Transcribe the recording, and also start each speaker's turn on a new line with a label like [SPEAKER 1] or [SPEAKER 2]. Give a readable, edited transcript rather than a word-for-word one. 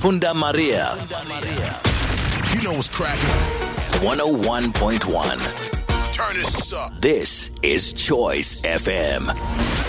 [SPEAKER 1] Punda Maria.
[SPEAKER 2] You know what's cracking.
[SPEAKER 1] 101.1.
[SPEAKER 2] Turn this up.
[SPEAKER 1] This is Choice FM.